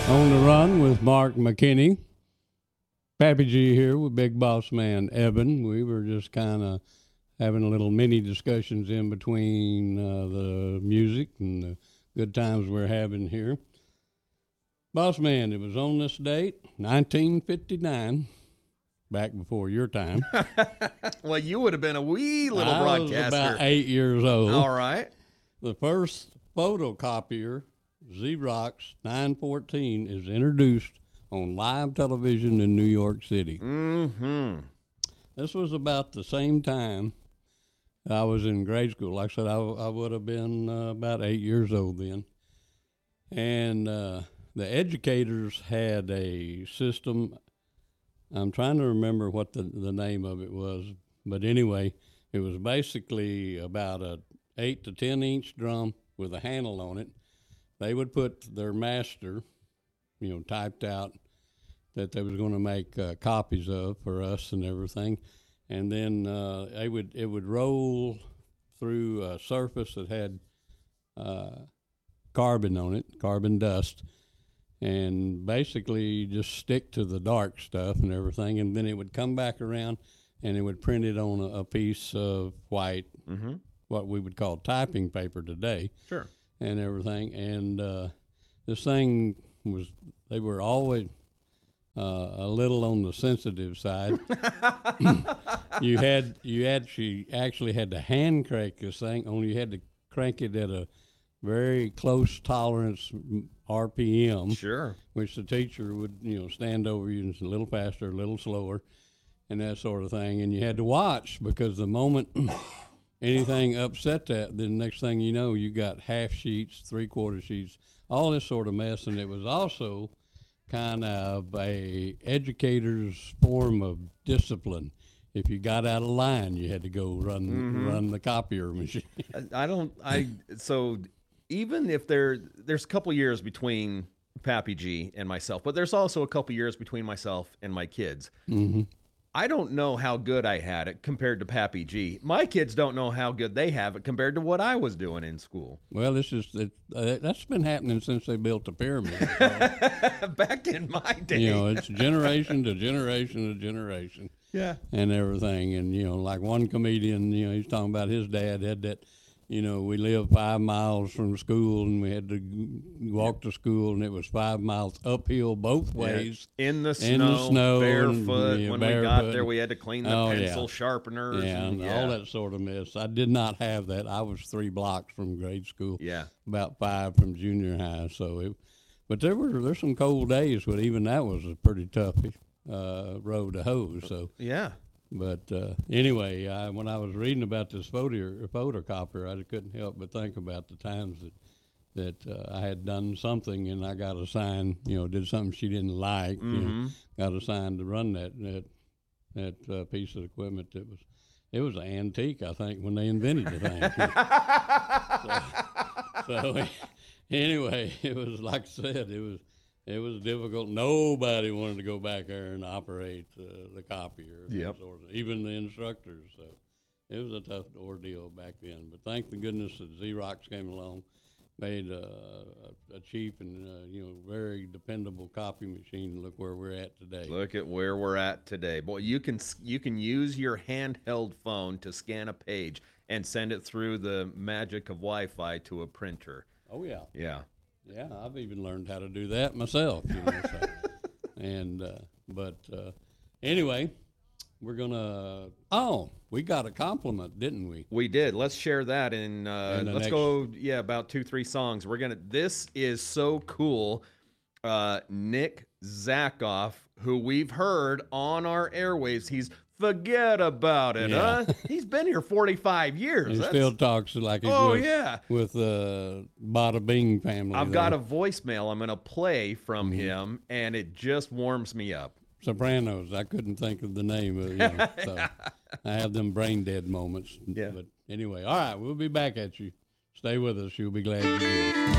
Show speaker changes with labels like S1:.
S1: On the Run with Mark McKinney. Pappy G here with Big Boss Man Evan. We were just kind of having a little mini discussions in between the music and the good times we're having here. Boss Man, it was on this date, 1959, back before your time.
S2: Well, you would have been a wee little
S1: I
S2: broadcaster.
S1: was about 8 years old.
S2: All right.
S1: The first photocopier, Xerox 914, is introduced on live television in New York City.
S2: Mm-hmm.
S1: This was about the same time I was in grade school. Like I said, I would have been about 8 years old then. And the educators had a system. I'm trying to remember what the name of it was. But anyway, it was basically about a 8 to 10 inch drum with a handle on it. They would put their master, typed out that they was going to make copies of for us and everything. And then it would roll through a surface that had carbon on it, carbon dust, and basically just stick to the dark stuff and everything. And then it would come back around and it would print it on a piece of white, what we would call typing paper today.
S2: Sure.
S1: And everything. And this thing they were always a little on the sensitive side. you actually had to hand crank this thing, only you had to crank it at a very close tolerance RPM.
S2: Sure.
S1: Which the teacher would, stand over you and a little faster, a little slower, and that sort of thing. And you had to watch, because the moment anything upset that, then next thing you know, you got half sheets, three-quarter sheets, all this sort of mess. And it was also kind of a educator's form of discipline. If you got out of line, you had to go run the copier machine.
S2: So even if there's a couple years between Pappy G and myself, but there's also a couple years between myself and my kids. Mm-hmm. I don't know how good I had it compared to Pappy G. My kids don't know how good they have it compared to what I was doing in school.
S1: Well, that's been happening since they built the pyramid.
S2: Back in my day.
S1: It's generation to generation to generation.
S2: Yeah.
S1: And everything. And, like one comedian, he's talking about his dad had that, we lived 5 miles from school and we had to walk to school, and it was 5 miles uphill both ways.
S2: Yeah. In the snow, barefoot.
S1: And,
S2: when we got there, we had to clean the pencil sharpeners.
S1: And all that sort of mess. I did not have that. I was 3 blocks from grade school.
S2: Yeah.
S1: About 5 from junior high. But there's some cold days, but even that was a pretty tough road to hoe. So
S2: yeah.
S1: But anyway, when I was reading about this photocopier, I couldn't help but think about the times that I had done something and I got assigned, did something she didn't like, got assigned to run that piece of equipment. It was an antique, I think, when they invented the thing. so anyway, it was like I said, it was difficult. Nobody wanted to go back there and operate the copier.
S2: Yep.
S1: Even the instructors. So it was a tough ordeal back then. But thank the goodness that Xerox came along, made a cheap and very dependable copy machine. Look where we're at today.
S2: Look at where we're at today. Boy, you can use your handheld phone to scan a page and send it through the magic of Wi-Fi to a printer.
S1: Oh yeah.
S2: Yeah.
S1: Yeah, I've even learned how to do that myself. But anyway, we're gonna. Oh, we got a compliment, didn't we?
S2: We did. Let's share that in. Let's go. Yeah, about 2-3 songs. This is so cool. Nick Zakoff, who we've heard on our airwaves. Forget about it, huh? He's been here 45 years.
S1: He still talks like he's with the Bada Bing family.
S2: I've got a voicemail I'm going to play from him, and it just warms me up.
S1: Sopranos. I couldn't think of the name of it. So I have them brain dead moments.
S2: Yeah.
S1: But anyway, all right, we'll be back at you. Stay with us. You'll be glad you did.